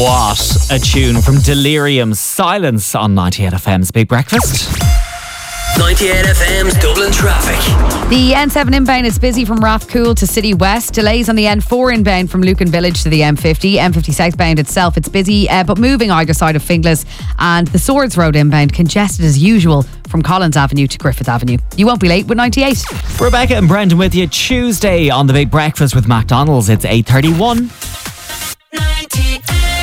What a tune from Delirium. Silence on 98 FM's Big Breakfast. 98 FM's Dublin traffic. The N7 inbound is busy from Rathcoole to City West. Delays on the N4 inbound from Lucan Village to the M50. M50 southbound itself, it's busy, but moving either side of Finglas. And the Swords Road inbound congested as usual from Collins Avenue to Griffith Avenue. You won't be late with 98. Rebecca and Brendan with you Tuesday on the Big Breakfast with McDonald's. It's 8:31. 98.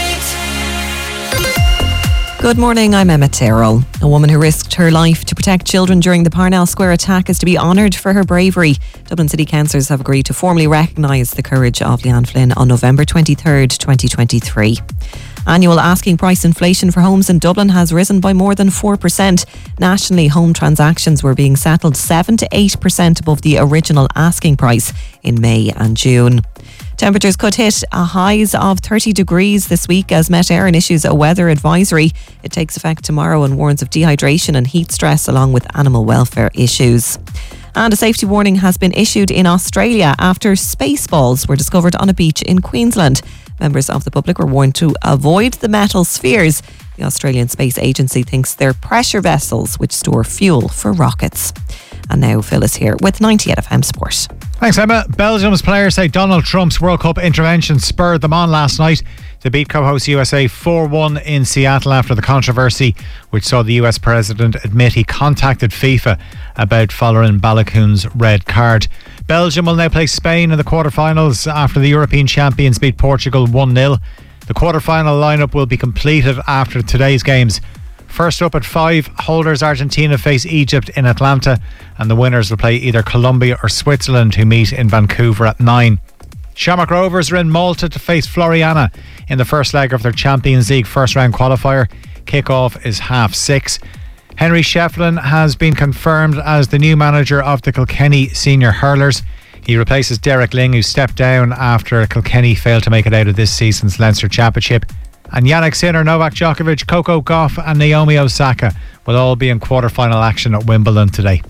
Good morning, I'm Emma Terrell. A woman who risked her life to protect children during the Parnell Square attack is to be honoured for her bravery. Dublin City Councillors have agreed to formally recognise the courage of Leanne Flynn on November 23rd, 2023. Annual asking price inflation for homes in Dublin has risen by more than 4%. Nationally, home transactions were being settled 7 to 8% above the original asking price in May and June. Temperatures could hit a highs of 30 degrees this week as Met Éireann issues a weather advisory. It takes effect tomorrow and warns of dehydration and heat stress along with animal welfare issues. And a safety warning has been issued in Australia after space balls were discovered on a beach in Queensland. Members of the public were warned to avoid the metal spheres. The Australian Space Agency thinks they're pressure vessels which store fuel for rockets. And now Phil is here with 98 FM Sport. Thanks, Emma. Belgium's players say Donald Trump's World Cup intervention spurred them on last night to beat co-host USA 4-1 in Seattle after the controversy which saw the US president admit he contacted FIFA about following Balogun's red card. Belgium will now play Spain in the quarterfinals after the European champions beat Portugal 1-0. The quarterfinal lineup will be completed after today's games. First up at 5, holders Argentina face Egypt in Atlanta, and the winners will play either Colombia or Switzerland, who meet in Vancouver at 9. Shamrock Rovers are in Malta to face Floriana in the first leg of their Champions League first round qualifier. Kick-off is 6:30. Henry Shefflin has been confirmed as the new manager of the Kilkenny senior hurlers. He replaces Derek Ling, who stepped down after Kilkenny failed to make it out of this season's Leinster Championship. And Yannick Sinner, Novak Djokovic, Coco Gauff and Naomi Osaka will all be in quarter-final action at Wimbledon today.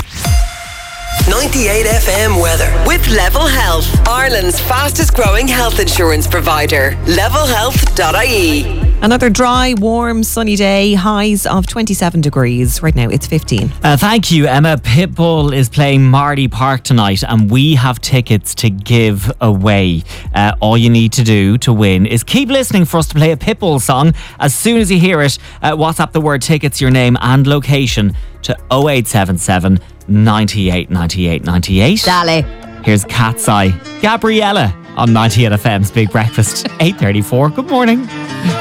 98 FM weather with Level Health, Ireland's fastest growing health insurance provider. levelhealth.ie. Another dry, warm, sunny day, highs of 27 degrees. Right now it's 15. Thank you, Emma. Pitbull is playing Mardy Park tonight and we have tickets to give away. All you need to do to win is keep listening for us to play a Pitbull song. As soon as you hear it, WhatsApp the word tickets, your name and location to 0877 98 98 98. Dale. Here's Cat's Eye, Gabriella on 98 FM's Big Breakfast, 8:34. Good morning.